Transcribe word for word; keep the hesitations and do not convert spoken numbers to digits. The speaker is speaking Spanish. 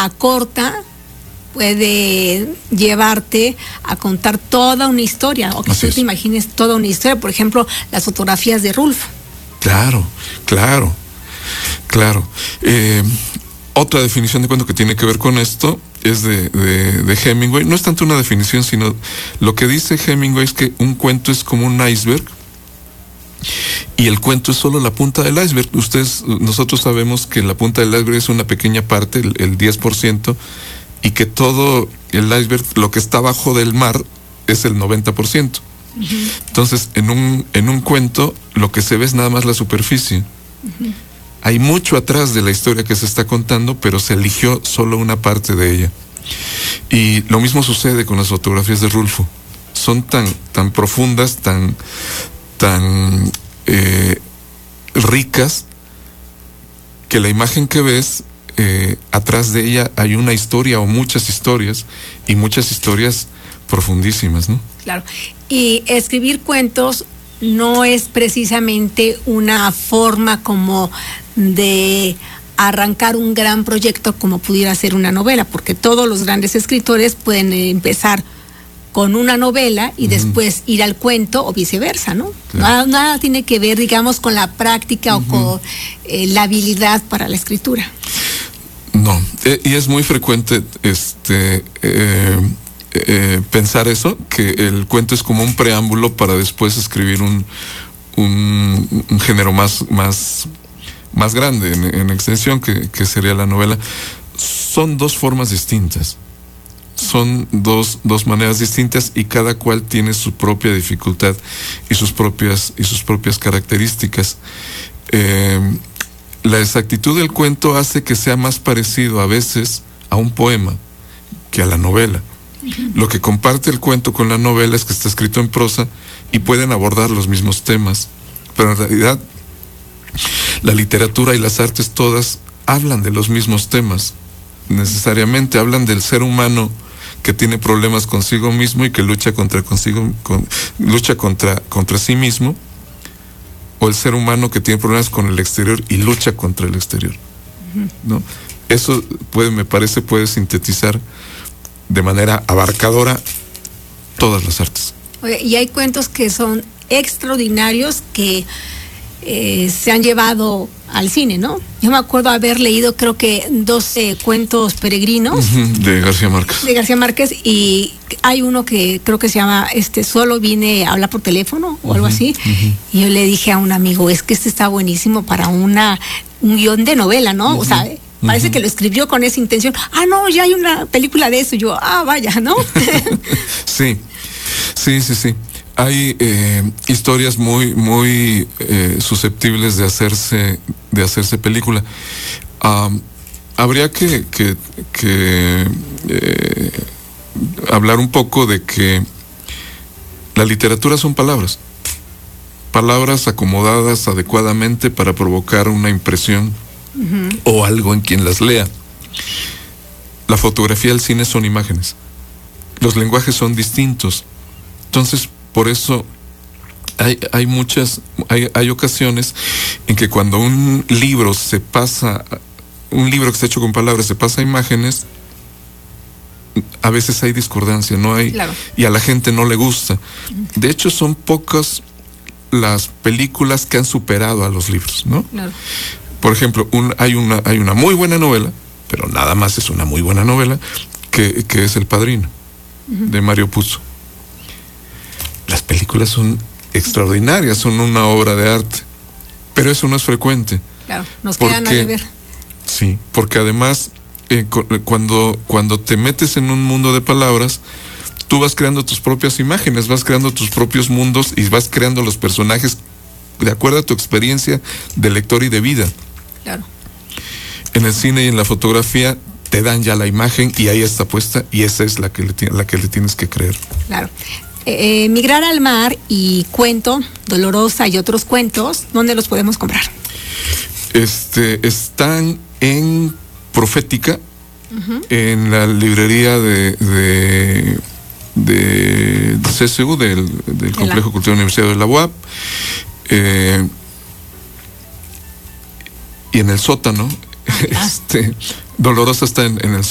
hoja corta puede llevarte a contar toda una historia, o que Así tú es. te imagines toda una historia. Por ejemplo, las fotografías de Rulfo. Claro, claro, claro. Eh, otra definición de cuento que tiene que ver con esto es de, de, de Hemingway. No es tanto una definición, sino lo que dice Hemingway es que un cuento es como un iceberg y el cuento es solo la punta del iceberg. Ustedes, nosotros sabemos que la punta del iceberg es una pequeña parte, el, el diez por ciento, y que todo el iceberg, lo que está abajo del mar, es el noventa por ciento. Uh-huh. Entonces, en un, en un cuento, lo que se ve es nada más la superficie. Uh-huh. Hay mucho atrás de la historia que se está contando, pero se eligió solo una parte de ella. Y lo mismo sucede con las fotografías de Rulfo. Son tan, tan profundas, tan, tan eh, ricas, que la imagen que ves, eh, atrás de ella hay una historia o muchas historias, y muchas historias profundísimas, ¿no? Claro. Y escribir cuentos no es precisamente una forma como de arrancar un gran proyecto como pudiera ser una novela, porque todos los grandes escritores pueden empezar con una novela y uh-huh. después ir al cuento o viceversa, ¿no? Claro. Nada, nada tiene que ver, digamos, con la práctica uh-huh. o con eh, la habilidad para la escritura. No, eh, y es muy frecuente este eh, eh, pensar eso, que el cuento es como un preámbulo para después escribir un, un, un género más, más, más grande en, en extensión, que, que sería la novela. Son dos formas distintas. Son dos, dos maneras distintas, y cada cual tiene su propia dificultad y sus propias, y sus propias características. Eh, la exactitud del cuento hace que sea más parecido a veces a un poema que a la novela. Uh-huh. Lo que comparte el cuento con la novela es que está escrito en prosa y pueden abordar los mismos temas, pero en realidad la literatura y las artes todas hablan de los mismos temas. Necesariamente hablan del ser humano que tiene problemas consigo mismo y que lucha contra consigo con, lucha contra contra sí mismo, o el ser humano que tiene problemas con el exterior y lucha contra el exterior. Uh-huh. ¿No? Eso puede, me parece, puede sintetizar de manera abarcadora todas las artes. Oye, y hay cuentos que son extraordinarios que Eh, se han llevado al cine, ¿no? Yo me acuerdo haber leído, creo que doce cuentos peregrinos uh-huh, de García Márquez. De García Márquez, y hay uno que creo que se llama este Solo vine a hablar por teléfono o uh-huh, algo así. Uh-huh. Y yo le dije a un amigo, es que este está buenísimo para una un guión de novela, ¿no? Uh-huh. O sea, parece uh-huh. que lo escribió con esa intención. Ah, no, ya hay una película de eso. Y yo, ah, vaya, ¿no? Sí, sí, sí, sí. Hay eh, historias muy, muy eh, susceptibles de hacerse, de hacerse película. Um, habría que, que, que eh, hablar un poco de que la literatura son palabras, palabras acomodadas adecuadamente para provocar una impresión uh-huh. o algo en quien las lea. La fotografía y el cine son imágenes. Los lenguajes son distintos. Entonces, por eso hay, hay muchas, hay, hay ocasiones en que cuando un libro se pasa, un libro que está hecho con palabras se pasa a imágenes, a veces hay discordancia, no hay, claro. y a la gente no le gusta. De hecho, son pocas las películas que han superado a los libros, ¿no? Claro. Por ejemplo, un, hay una, hay una muy buena novela, pero nada más es una muy buena novela, que, que es El Padrino, uh-huh. de Mario Puzo. Las películas son extraordinarias, son una obra de arte, pero eso no es frecuente. Claro, nos quedan a deber. Sí, porque además eh, cuando, cuando te metes en un mundo de palabras, tú vas creando tus propias imágenes, vas creando tus propios mundos y vas creando los personajes de acuerdo a tu experiencia de lector y de vida. Claro. En el cine y en la fotografía te dan ya la imagen y ahí está puesta, y esa es la que le, la que le tienes que creer. Claro. Eh, Migrar al mar y Cuento, Dolorosa y otros cuentos, ¿dónde los podemos comprar? Este, están en Profética, uh-huh. en la librería de, de, de, de C S U, del, del Complejo la... Cultural Universitario de la U A P, eh, y en el sótano. Ah, este, Dolorosa está en, en el